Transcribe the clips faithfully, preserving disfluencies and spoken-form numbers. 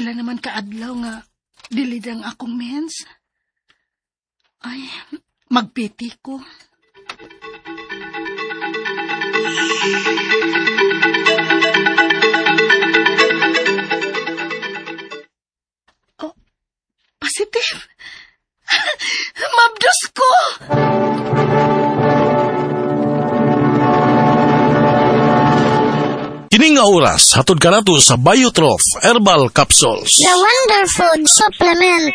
Pila naman kaadlaw nga dilid ang akong mens. Ay, magpiti ko. Oh, positive. Mabdos ko. Kining nga oras, hatod ka nato sa Biotrof Herbal Capsules. The Wonder Food Supplement.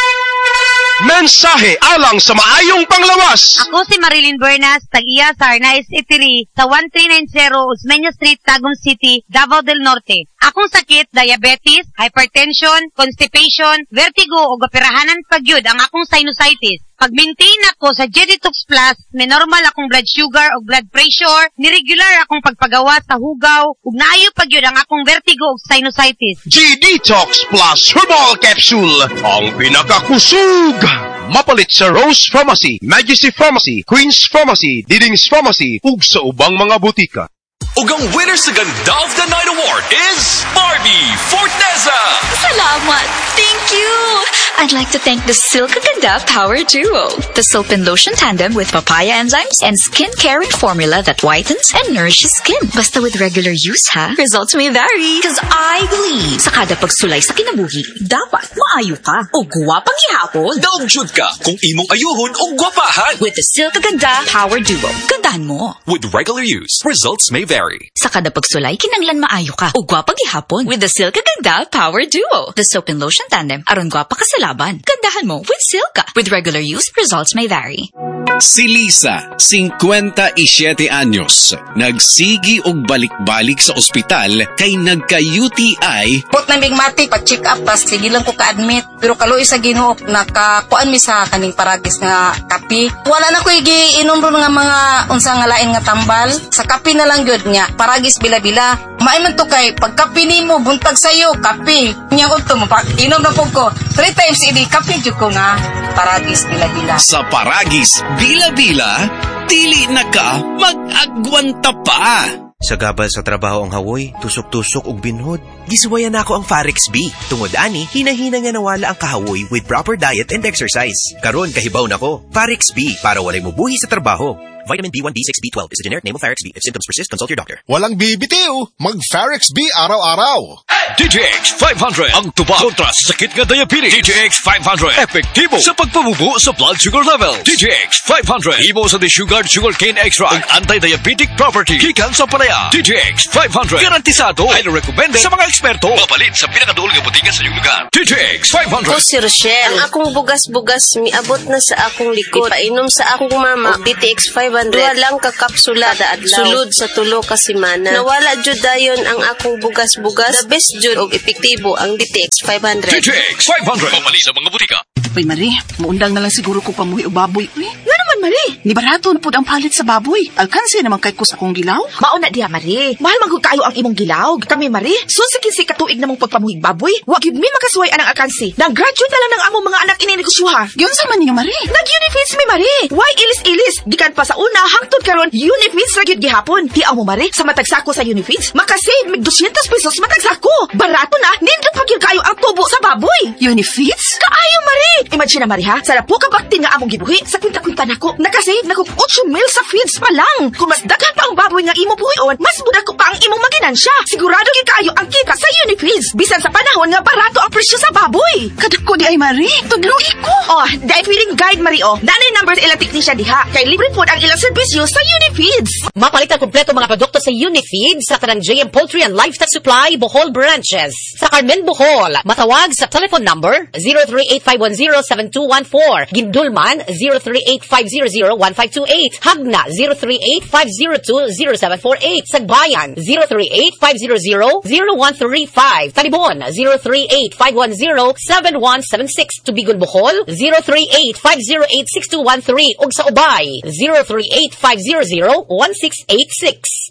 Mensahe alang sa maayong panglawas. Ako si Marilyn Bernas, tag-iya sa Arnaiz Eatery sa one three nine zero Osmeña Street, Tagum City, Davao del Norte. Akong sakit, diabetes, hypertension, constipation, vertigo o operahanan pagyud ang akong sinusitis. Pag-maintain ako sa G-Detox Plus, may normal akong blood sugar o blood pressure, niregular akong pagpagawa sa hugaw, ug naayo pagyud ang akong vertigo o sinusitis. G-Detox Plus Herbal Capsule, ang pinakakusug. Mapalit sa Rose Pharmacy, Majesty Pharmacy, Queen's Pharmacy, Diding's Pharmacy, ug sa ubang mga butika. Ug ang winner sa Ganda of the Night Award is Barbie Forteza! Salamat! Thank you! I'd like to thank the Silk Ganda Power Duo, the soap and lotion tandem with papaya enzymes and skin-caring formula that whitens and nourishes skin. Basta with regular use, ha? Results may vary. Cause I believe sa kada pagsulay sa kinabuhi, dapat maayo ka o guwapang ihapon. Daog-jud ka kung imong ayuhon o gwapahan. With the Silk Ganda Power Duo, gandahan mo. With regular use, results may vary. Sa kada pagsulay, kinanglan maayo ka o gwapang ihapon with the Silka Ganda Power Duo. The soap and lotion tandem, aron gwapa ka sa laban. Gandahan mo with Silka. With regular use, results may vary. Si Lisa, fifty-seven anyos, nagsigi og balik-balik sa ospital kay nagka-U T I. Put na bigmati, pag-check up, tas sige lang ko ka-admit. Pero kaluoy sa Ginoo, nakakuan mi sa kaning paragis nga kapi. Wala na ko igiinom ron nga mga unsa nga lain nga tambal. Sa kapi na lang gyud nya, paragis bila-bila. Maiman to kay, pagkapi nimo, buntag sayo, kapi. Nya ko to, inom na po ko. Three times ini, kapi jud ko nga, paragis bila-bila. Sa paragis, bila-bila, dili na ka mag-agwanta pa. Sa gabal sa trabaho ang hawoy, tusok-tusok ug binhod. Gisuwayan nako ang Farex B. Tungod ani, hinahina nga nawala ang kahawoy with proper diet and exercise. Karon kahibaw nako. Farex B para walay mubuhi sa trabaho. Vitamin B one, B six, B twelve is a generic name of Farex B. If symptoms persist, consult your doctor. Walang bibitiw, mag-Farex B araw-araw. D T X five hundred ang tuba kontra sa sakit nga diabetes. D T X five hundred epektibo sa pagpamubo sa blood sugar level. D T X five hundred imo sa desugared sugarcane extract ug anti-diabetic property gikan sa palaya. D T X five hundred garantisado ay recommended sa mga eksperto. Mapalit sa pinakaduol nga butika sa iyong lugar. D T X five hundred. Ako si Rochelle. Ang akong bugas-bugas miabot na sa akong likod. Painom sa akong mama og D T X five hundred. Duha lang ka kapsula da adlaw. Sulod sa tulo ka semana. Nawala jud dayon ang akong bugas-bugas. The best jud og epektibo ang D T X five hundred. D T X five hundred. Mapalit sa mga butika. Uy, Marie, muundang na lang siguro ko pamuhi o baboy. Uy, nga naman, Marie. Ni barato na po ang palit sa baboy. Alkansi naman kay ko sa akong gilaw. Mauna diha, Marie. Mahal magod kayo ang imong gilaw. Kami, Marie, susikin si katuig namong pagpamuhig baboy. Wag yun mi makasuway anang alkansi. Nag-graduate na lang ng among mga anak ininegosyoha. Yun sa man niyo, Marie. Nag-Unifeeds mi, Marie. Why ilis-ilis? Gikan pa sa una, hangtod karon Unifeeds ra gyud gihapon. Tiaw mo, Marie, sa matagsako sa Unifeeds, makasave mig two hundred pesos matagsako. Barato na, nindot pa gyud kayo ang tubo sa baboy. Unifeeds? Kaayo, Marie. Imagine na, Marie, ha? Sa po ka baktin nga among gibuhi, sa kwinta-kwinta nako, nakasave na ko eight mil sa feeds pa lang. Kung mas daghan pa ang baboy nga imo buhion, mas muda ko pa ang imong maginansya. Sigurado gyud kayo ang kita sa Unifeeds. Bisan sa panahon nga barato ang presyo sa baboy. Kadako di ay, Marie. Tudlugi ko. Oh, dahil feeling guide, Marie, oh. Nanay number ilang technician diha. Kay libre po ang ilang serbisyo sa Unifeeds. Mapalit ang kumpleto mga produkto sa Unifeeds sa kanang J M Poultry and Livestock Supply, Bohol Branches. Sa Carmen, Bohol, matawag sa telephone number zero three eight five one zero seven two one four. Gindulman, zero three eight five zero zero one five two eight. Hagna, zero three eight five zero two zero seven four eight. Sagbayan, zero three eight five zero zero zero one three five. Talibon, zero three eight five one zero seven one seven six. Tubigon, Bohol, zero three eight five zero eight six two one three. Ug sa Ubay, zero three eight five zero zero one six eight six.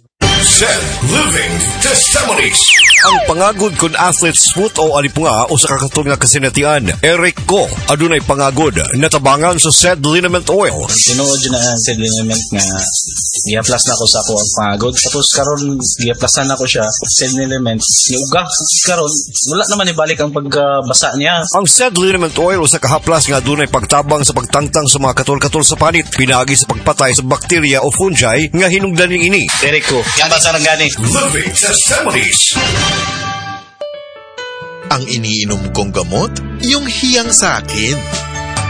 Zed Living Testimonies. Ang pangagod kun athlete's foot o alipunga o sa kakatong nga kasinatian, Eric Ko, adunay pangagod, natabangan sa Zed Liniment Oil. Tinuod yun na Zed Liniment nga i-applas na ko sa ako ang pangagod. Tapos karon i-applsan na ko siya, Zed Liniment, iuga. Karon, wala naman ibalik ang pagbasa niya. Ang Zed Liniment Oil o sa kahaplas nga adunay pagtabang sa pagtangtang sa mga katol-katol sa panit, pinagi sa pagpatay sa bakterya o fungi nga hinungdaning ini. Eric Ko, yan ba sa gani? Living Testimonies. Ang iniinom kong gamot, yung hiyang sa akin.